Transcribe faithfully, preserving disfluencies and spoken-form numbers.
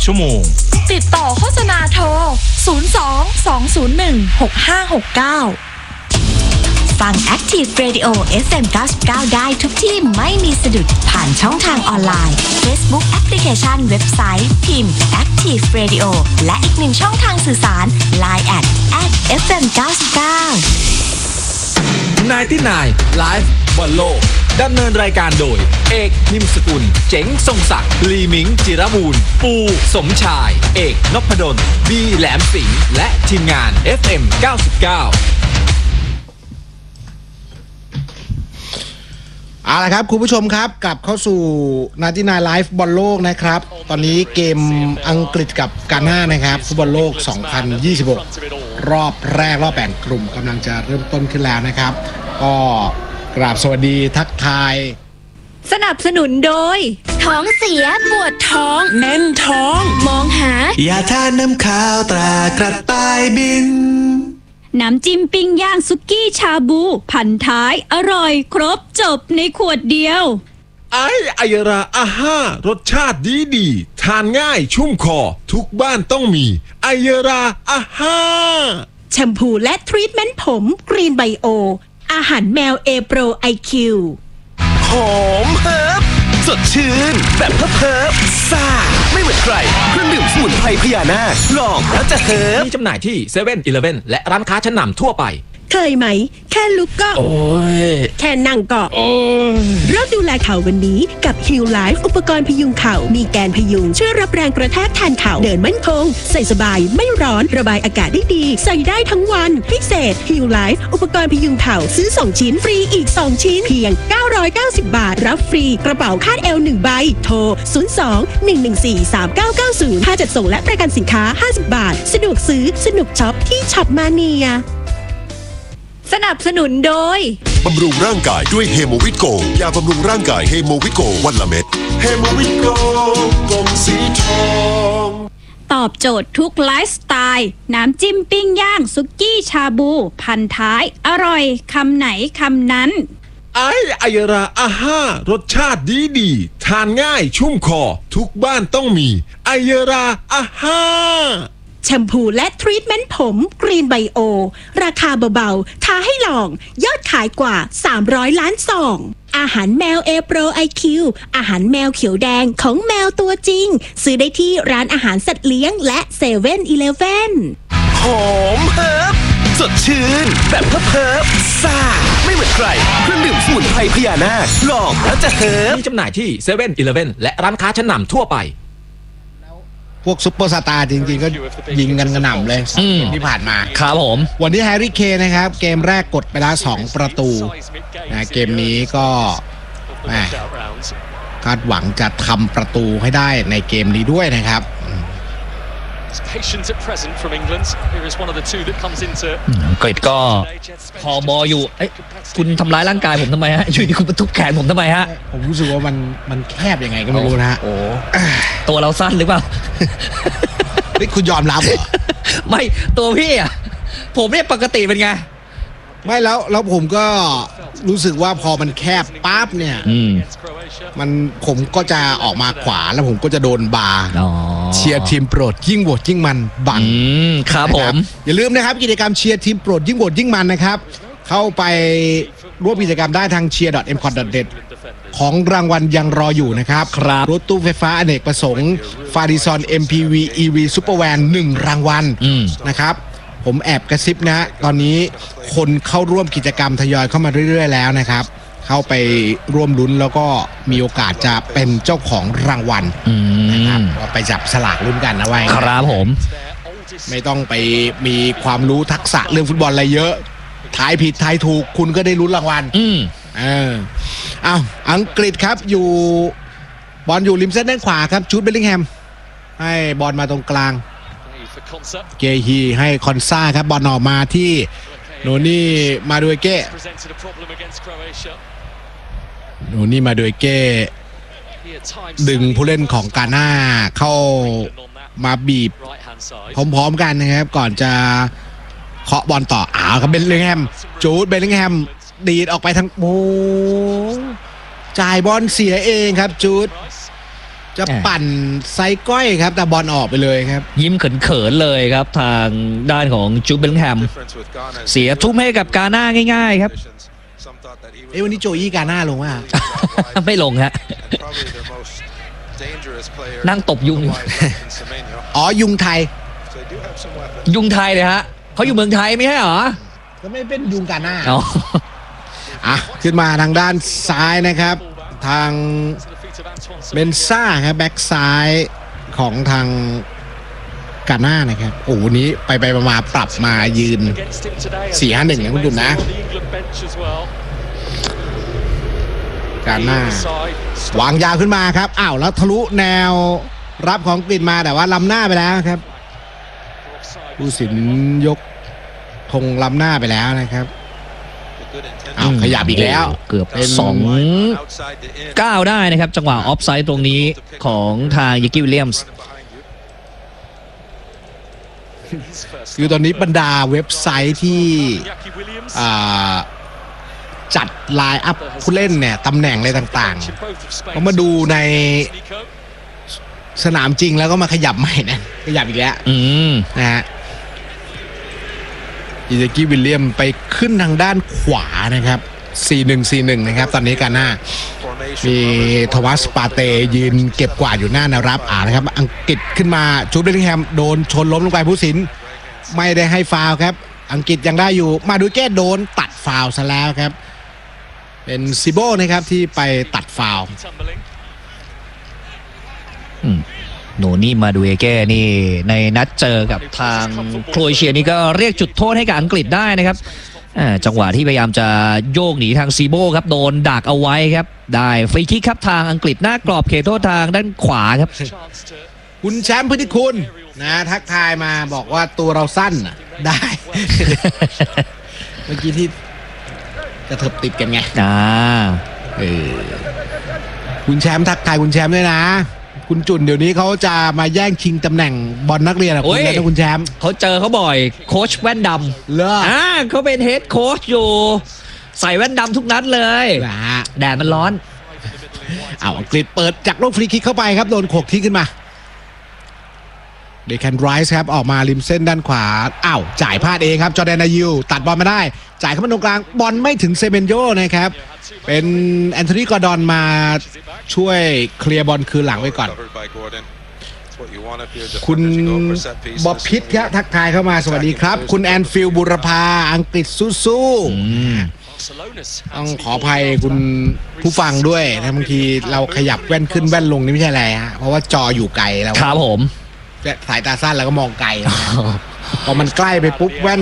ชั่วโมงติดต่อโฆษณาโทรศูนย์ สอง สอง ศูนย์ หนึ่ง หก ห้า หก เก้าฟัง Active Radio เอฟ เอ็ม เก้าสิบเก้า ได้ทุกที่ไม่มีสะดุดผ่านช่องทางออนไลน์ Facebook แอปพลิเคชันเว็บไซต์พิมพ์ Active Radio และอีกหนึ่งช่องทางสื่อสาร ไลน์ แอท แอท เอฟ เอ็ม เก้าสิบเก้าไนน์ตี้ไนน์ Live บอลโลกดำเนินรายการโดยเอกนิมสกุลเจ๋งทรงศักดิ์ลีมิงจิรบูรณ์ปูสมชายเอกนพดลบีแหลมสิงห์และทีมงาน เอฟ เอ็ม เก้าสิบเก้าเอาละครับคุณผู้ชมครับกลับเข้าสู่นาทีนาไลฟ์บอลโลกนะครับตอนนี้เกมอังกฤษกับกาน่านะครับฟุตบอลโลกสองพันยี่สิบหกรอบแรกรอบแบ่งกลุ่มกำลังจะเริ่มต้นขึ้นแล้วนะครับก็กราบสวัสดีทักทายสนับสนุนโดยท้องเสียปวดท้องแน่นท้องมองหายาทาน้ำข้าวตรากระต่ายบินน้ำจิ้มปิ้งย่างซุกี้ชาบูพันท้ายอร่อยครบจบในขวดเดียวไอไอยราอาห้ารสชาติดีดีทานง่ายชุ่มคอทุกบ้านต้องมีไอยราอาห้าแชมพูและทรีทเมนต์ผมกรีนไบโออาหารแมวเอโปรไอคิวหอมเฮิร์บสดชื่นแบบเพิบๆซ่าไม่เหมือนใครเครื่องดื่มสมุนไพรพญานาคลองแล้วจะเฮิร์บมีจำหน่ายที่เซเว่นอีเลฟเว่นและร้านค้าชั้นนำทั่วไปเคยไหมแค่ลุกก็โอ้ยแค่นั่งก็โอ้ยเริ่มดูแลเข่าวันนี้กับ Heal Life อุปกรณ์พยุงเข่ามีแกนพยุงช่วยรับแรงกระแทกแทนเข่าเดินมั่นคงใส่สบายไม่ร้อนระบายอากาศได้ดีใส่ได้ทั้งวันพิเศษ Heal Life อุปกรณ์พยุงเข่าซื้อสองชิ้นฟรีอีกสองชิ้นเพียงเก้าร้อยเก้าสิบบาทรับฟรีกระเป๋าคาดเอวหนึ่งใบโทรศูนย์ สอง หนึ่ง หนึ่ง สี่ สาม เก้า เก้า ศูนย์ค่าจัดส่งและประกันสินค้าห้าสิบบาทสะดวกซื้อสนุกช็อปที่ช็อปมาเนียสนับสนุนโดยบำรุงร่างกายด้วยเฮโมวิตโกยาบำรุงร่างกายเฮโมวิตโกวันละเม็ดเฮโมวิตโกกลมสีทองตอบโจทย์ทุกไลฟ์สไตล์น้ำจิ้มปิ้งย่างซุกี้ชาบูพันท้ายอร่อยคำไหนคำนั้นไอไอยราอาห้ารสชาติดีดีทานง่ายชุ่มคอทุกบ้านต้องมีไอยราอาห้าแชมพูและทรีทเมนต์ผมกรีนไบโอราคาเบาๆท้าให้ลองยอดขายกว่าสามร้อยล้านซองอาหารแมวเอโปรไอคิวอาหารแมวเขียวแดงของแมวตัวจริงซื้อได้ที่ร้านอาหารสัตว์เลี้ยงและเซเว่นอีเลฟเว่นหอมเฮิร์บสดชื่นแบบเพิบๆซ่าไม่เหมือนใครเครื่องดื่มสมุนไพรพญานาคลองแล้วจะเฮิร์บมีจำหน่ายที่เซเว่นอีเลฟเว่นและร้านค้าชั้นนำทั่วไปพวกซุปเปอร์สตาร์จริงๆก็ยิงกันกระหน่ำเลยเกมที่ผ่านมาครับผมวันนี้แฮร์รี่เคนนะครับเกมแรกกดไปแล้วสองประตูนะเกมนี้ก็คาดหวังจะทำประตูให้ได้ในเกมนี้ด้วยนะครับอังกฤษก็พอมออยู่เอ้ยคุณทำร้ายร่างกายผมทำไมฮะอยู่ดีคุณมาทุบแขนผมทำไมฮะผมรู้สึกว่ามันมันแคบยังไงก็ไม่รู้นะฮะโอ้ตัวเราสั้นหรือเปล่านี่คุณยอมรับเหรอไม่ตัวพี่อ่ะผมเนี่ยปกติเป็นไงไม่แล้วแล้วผมก็รู้สึกว่าพอมันแคบปั๊บเนี่ยมันผมก็จะออกมาขวาแล้วผมก็จะโดนบาร์เชียร์ทีมโปรดยิ่งโหวตยิ่งมันบังครับผมอย่าลืมนะครับกิจกรรมเชียร์ทีมโปรดยิ่งโหวตยิ่งมันนะครับเข้าไปร่วมกิจกรรมได้ทาง เชียร์ ดอท เอ็ม คอท ดอท เน็ต ของรางวัลยังรออยู่นะครับครับรถตู้ไฟฟ้าอเนกประสงค์ฟาริซอน เอ็ม พี วี อี วี Super Van หนึ่งรางวัลนะครับผมแอบกระซิบนะตอนนี้คนเข้าร่วมกิจกรรมทยอยเข้ามาเรื่อยๆแล้วนะครับเข้าไปร่วมลุ้นแล้วก็มีโอกาสจะเป็นเจ้าของรางวัลนะครับไปจับสลากลุ้นกันนะไว้ครับผมไม่ต้องไปมีความรู้ทักษะเรื่องฟุตบอลอะไรเยอะทายผิดทายถูกคุณก็ได้ลุ้นรางวัลอืมเออเอาอังกฤษครับอยู่บอลอยู่ริมเส้นด้านขวาครับจูดเบลลิงแฮมให้บอลมาตรงกลางเกฮีให้คอนซ่าครับบอลออกมาที่โนนี่มาดูเก้โนนี่มาดูเก้ดึงผู้เล่นของกาน่าเข้ามาบีบพร้อมๆกันนะครับก่อนจะเคาะบอลต่ออ้าวครับเบลลิงแฮมจูดเบลลิงแฮมดีดออกไปทางโอ้จ่ายบอลเสียเองครับจูดจะปั่นไซก้อยครับแต่บอลออกไปเลยครับยิ้มเขินๆเลยครับทางด้านของจูเบลลิงแฮมเสียทุ่มให้กับกาน่าง่ายๆครับเอ้วันนี้โจอี้กาน่าลงว่าไม่ลงฮะ นั่งตบยุงอ๋อยุงไทยยุงไทยเลยฮะเขาอยู่เมืองไทยไม่ใช่เหรอก็ไม่เป็นยุงกาน่าอ๋ออ่ะขึ้นมาทางด้านซ้ายนะครับทางเบนซ่าครับแบ็กซ้ายของทางกาน่านะครับโอ้โหนี้ไปไปมาปรับมายืน สี่ห้าหนึ่ง นะคุณดุมนะกาน่าวางยาวขึ้นมาครับอ้าวแล้วทะลุแนวรับของกรีฑมาแต่ว่าล้ำหน้าไปแล้วครับผู้สินยกธงล้ำหน้าไปแล้วนะครับอ้าวขยับอีกแล้วเกือบสองก้าวได้นะครับจังหวะออฟไซด์ตรงนี้ของทางยิกกี้วิลเลียมส์คือตอนนี้บรรดาเว็บไซต์ที่จัดไลน์อัพผู้เล่นเนี่ยตำแหน่งอะไรต่างๆเขามาดูในสนามจริงแล้วก็มาขยับใหม่นะขยับอีกแล้วนะฮะอิซากิวิลเลียมไปขึ้นทางด้านขวานะครับ สี่หนึ่ง สี่หนึ่ง นะครับตอนนี้กาน่ามีโทมัสปาเตยืนเก็บกวาดอยู่หน้าแนวรับอ่านะครับอังกฤษขึ้นมาจูดเบลลิงแฮมโดนชนล้มลงไปผู้สินไม่ได้ให้ฟาวล์ครับอังกฤษยังได้อยู่มาดูแก้โดนตัดฟาวล์ซะแล้วครับเป็นซิโบนะครับที่ไปตัดฟาวล์โนนี่มาดูเอเก้นี่ในนัดเจอกับทางโครเอเชียนี่ก็เรียกจุดโทษให้กับอังกฤษได้นะครับจังหวะที่พยายามจะโยกหนีทางซีโบครับโดนดักเอาไว้ครับได้ฟรีคิกครับทางอังกฤษหน้ากรอบเขตโทษทางด้านขวาครับคุณแชมป์พฤติคุณนะทักทายมาบอกว่าตัวเราสั้นได้ เมื่อกี้ที่กระเถิบติดกันไงอ่าเออคุณแชมป์ทักทายคุณแชมป์ด้วยนะคุณจุนเดี๋ยวนี้เขาจะมาแย่งชิงตำแหน่งบอลนักเรียนอะคุณแล้วนะคุณแชมป์เขาเจอเขาบ่อยโค้ชแว่นดำเลิศอ่าเขาเป็นเฮดโค้ชอยู่ใส่แว่นดำทุกนัดเลยแดดมันร้อนเอาอังกฤษเปิดจากลูกฟรีคิกเข้าไปครับโดนโขกทิ้งขึ้นมาเดคันไรส์ครับออกมาริมเส้นด้านขวาอ้าวจ่ายพลาดเองครับจอร์แดน อายิวตัดบอลมาได้จ่ายเข้ามาตรงกลางบอลไม่ถึงเซเมนโยนะครับเป็นแอนโทนีกอร์ดอนมาช่วยเคลียร์บอลคืนหลังไว้ก่อนคุณบ๊อบพิทครับทักทายเข้ามาสวัสดีครับคุณแอนฟิลบุรพาอังกฤษสู้ๆต้องขออภัยคุณผู้ฟังด้วยนะบางทีเราขยับแว่นขึ้นแว่นลงนี่ไม่ใช่อะไรฮะเพราะว่าจออยู่ไกลแล้วครับผมสายตาสั้นแล้วก็มองไกลพอมันใกล้ไปปุ๊บแว่น